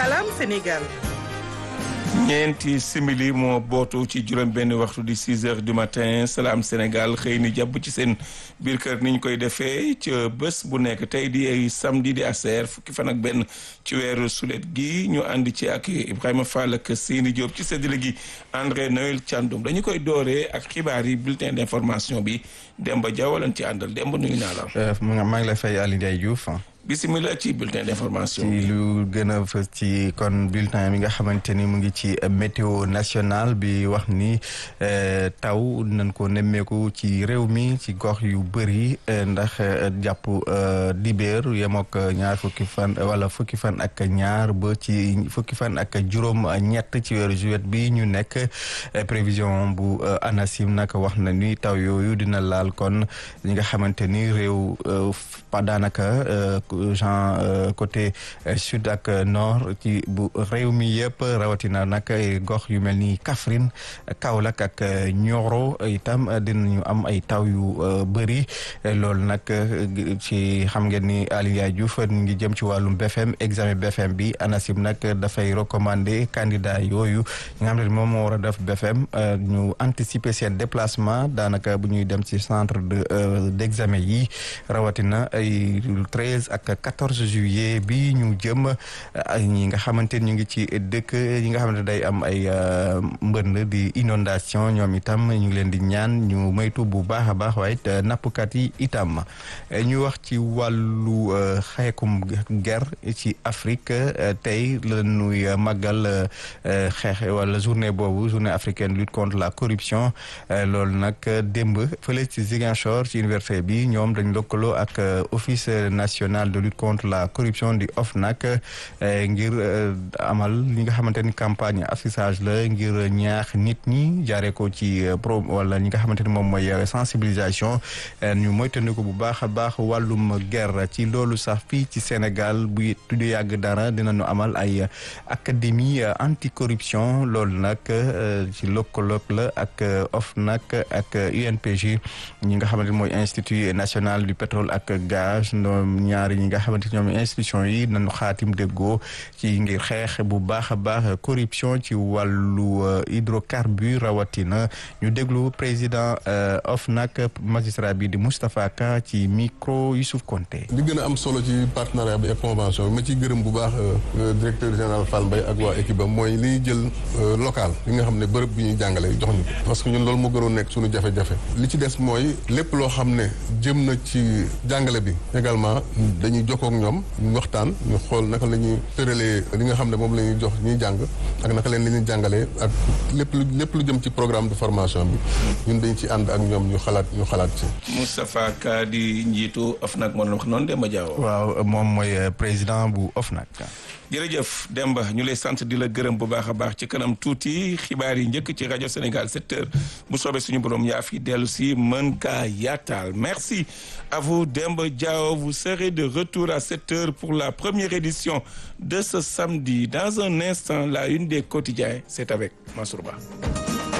Salam Sénégal. ñeenti simili moo bootu ci juróom benn waxtu di 6 heures du matin Salam Sénégal xëy ni jàpp ci seen biir kër ni ñu koy defee ca bés bu nekk tey di ay samedi di aser fukki fan ak benn ci weeru sulet gi ñu ànd ci ak Ibrahima Fall ak Seyni Diop ci séddale gi André Noël Thiandoum dañu koy dooree ak xibaar yi bulletin d'information bi Demba Diaw lañ ci àndal Demba nuyu naa la. maa ngi lay fay Aliou Ndiaye Diouf. bisimilah ci bulletin d'information ci lu gën a fës ci kon bulletin bi nga xamante ni mu ngi ci météo nationale bi wax ni taw nañ ko nemmeeku ci réew mi ci gox yu bëri ndax jàpp dibéer yem ak ñaar fukki fan wala fukki fan ak ñaar ba ci fukki fan ak juróom ñett ci weeru juillet bi ñu nekk prévision bu ANACIM nag wax na ni taw yooyu dina laal kon ñi nga xamante ni réew daanaka genre côté sud ak nord ci bu réew mi yëpp rawatina nag gox yu mel ni Kaffrine Kaolack ak Nioro itam dinañu am ay taw yu bëri loolu nag ci xam ngeen ni Aliou Ndiaye Diouf ñu ngi jëm ci wàllum BFM examen BFM bi ANACIM nag dafay recommander candidat yooyu nga xam ne moom moo war a def BFM ñu anticiper seen déplacement daanaka bu ñuy dem ci centre d'examen yi rawatina ay 13 ak 14 juillet bi ñu jëm ñi nga xamante ni ñu ngi ci dëkk yi nga xamante day am ay mbënd di inondation ñoom itam ñu ngi leen di ñaan ñu moytu bu baax a baax waaye nappkat yi itam ñu wax ci wàllu xeekum ger ci Afrique tey la ñuy màggal xeex wala journée boobu journée africaine lutte contre la corruption loolu nag démb fële ci Ziguinchor ci université bi ñoom dañ lëkkaloo ak office national de lutte contre la corruption di OFNAC ngir amal li nga xamante ni campagne affichage la ngir ñaax nit ñi jaaree ko ci wala ñi nga xamante ni moom mooy sensibilisation ñu moytandiku bu baax a baax wàllum guerre ci loolu sax fii ci Sénégal bu tuddu yàgg dara dinañu amal ay académie anticorruption loolu nag ci lëkkaloog la ak OFNAC ak UNPG ñi nga xamante ni mooy institut national du pétrole ak gaz ñaari ñi nga xamante ñoom institution yi nañu xaatim déggoo ci ngir xeex bu baax a baax corruption ci wàllu hydrocarbure rawatina ñu déglu président OFNAC magistrat bi di Moustapha Ka ci micro Youssouf Konté. li gën a am solo ci partenariat bi ak convention bi ma ciy gërëm bu baax directeur général Fall Mbaye ak waa équipe am mooy li jël local li nga xam ne bërëb bi ñuy jàngale jox ñu ko parce que ñun loolu moo gënoon nekk suñu jafe-jafe li ci des mooy lépp loo xam ne jëm na ci jàngale bi également dañuy jokkoo ak ñoom ñu waxtaan ñu xool naka la ñuy tëralee li nga xam ne moom la ñuy jox ñuy jàng ak naka leen la ñuy jàngalee ak lépp lu jëm ci programme de formation bi ñun dañ ci ànd ak ñoom ñu xalaat ci. Moustapha Ka di njiitu OFNAC moo doon wax noonu Demba Diaw. waaw moom mooy président bu OFNAC. jërëjëf Demba ñu lay sant di la gërëm bu baax a baax ci kanam tuuti xibaar yi njëkk ci rajo Sénégal 7h bu soobee suñu borom yaa fi dellu si mën kaa yaatal merci à vous Demba Diaw. Vous serez de retour à 7h pour la première édition de ce samedi. Dans un instant, la une des quotidiens, c'est avec Mansour Ba.